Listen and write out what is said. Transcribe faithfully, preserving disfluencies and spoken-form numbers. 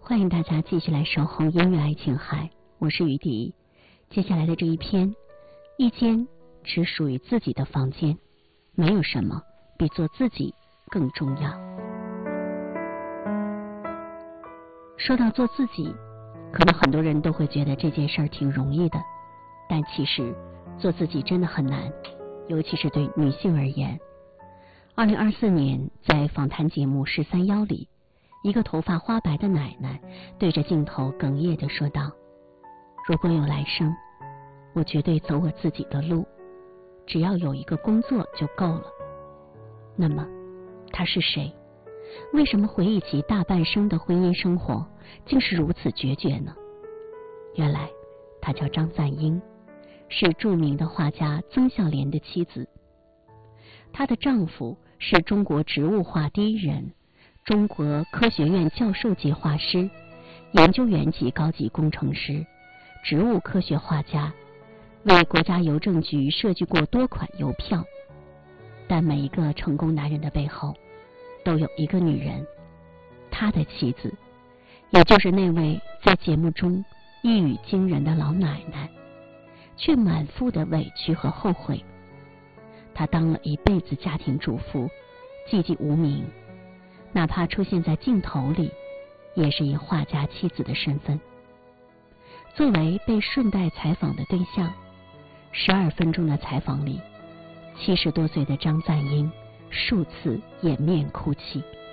欢迎大家继续来守候音乐爱情海，我是雨迪。接下来的这一篇，一间只属于自己的房间，没有什么比做自己更重要。说到做自己，可能很多人都会觉得这件事儿挺容易的，但其实做自己真的很难，尤其是对女性而言。二零二四年，在访谈节目《十三邀》里，一个头发花白的奶奶对着镜头哽咽地说道：如果有来生，我绝对走我自己的路，只要有一个工作就够了。那么她是谁？为什么回忆起大半生的婚姻生活竟是如此决绝呢？原来她叫张赞英，是著名的画家曾孝濂的妻子。她的丈夫是中国植物画第一人，中国科学院教授级画师，研究员级高级工程师，植物科学画家，为国家邮政局设计过多款邮票。但每一个成功男人的背后都有一个女人，他的妻子，也就是那位在节目中一语惊人的老奶奶，却满腹的委屈和后悔。她当了一辈子家庭主妇，寂寂无名，哪怕出现在镜头里，也是以画家妻子的身份。作为被顺带采访的对象，十二分钟的采访里，七十多岁的张赞英数次掩面哭泣。